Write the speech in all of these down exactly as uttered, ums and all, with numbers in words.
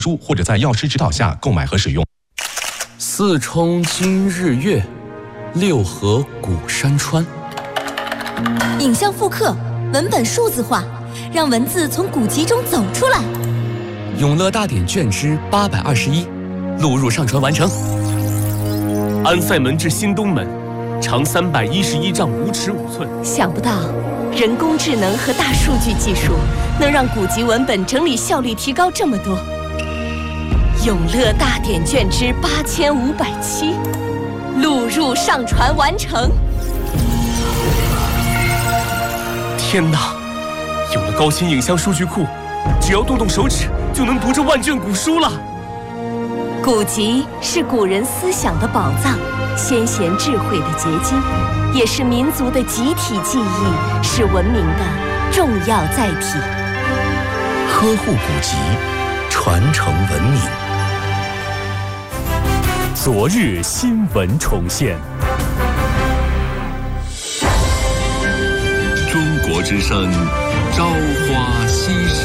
书或者在药师指导下购买和使用。 四冲今日月，六合古山川。 影像复刻，文本数字化，让文字从古籍中走出来。 永乐大典卷之八百二十一，录入上传完成。安塞门至新东门，长三百一十一丈五尺五寸。 想不到，人工智能和大数据技术能让古籍文本整理效率提高这么多。永乐大典卷之八千五百七，录入上传完成。 天哪！有了高清影像数据库，只要动动手指就能读这万卷古书了。 古籍是古人思想的宝藏，先贤智慧的结晶，也是民族的集体记忆，是文明的重要载体。 呵护古籍，传承文明。 昨日新闻重现。 中国之声，朝花夕拾。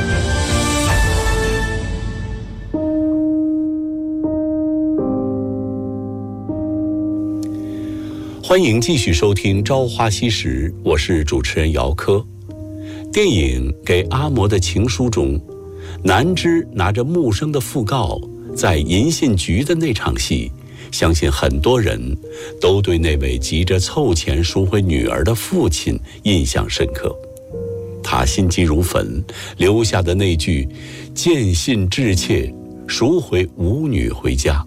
欢迎继续收听《朝花夕拾》，我是主持人姚科。电影《给阿嬷的情书》中，南枝拿着木生的讣告在银信局的那场戏，相信很多人都对那位急着凑钱赎回女儿的父亲印象深刻。他心急如焚，留下的那句“见信致切，赎回吾女回家”，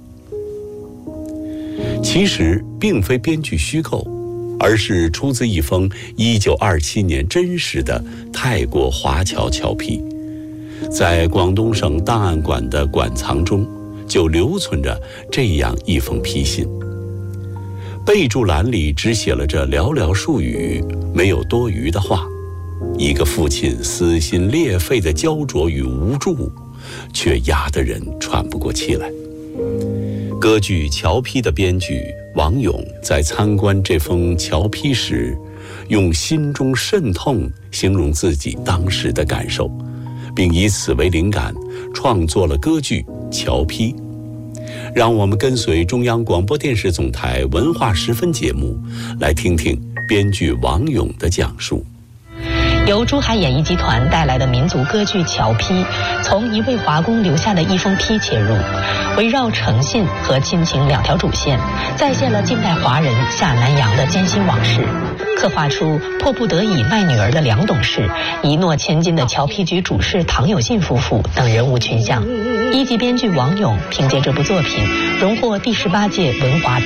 其实并非编剧虚构，而是出自一封一九二七年真实的泰国华侨侨批。在广东省档案馆的馆藏中，就留存着这样一封批信。备注栏里只写了这寥寥数语，没有多余的话。一个父亲撕心裂肺的焦灼与无助，却压得人喘不过气来。歌剧《侨批》的编剧王勇在参观这封侨批时，用心中甚痛形容自己当时的感受，并以此为灵感创作了歌剧《侨批》。让我们跟随中央广播电视总台文化十分节目，来听听编剧王勇的讲述。 由珠海演艺集团带来的民族歌剧《侨批》，从一位华工留下的一封批切入，围绕诚信和亲情两条主线，再现了近代华人下南洋的艰辛往事，刻画出迫不得已卖女儿的梁董事、一诺千金的侨批局主事唐有信夫妇等人物群像。一级编剧王勇凭借这部作品荣获第十八届文华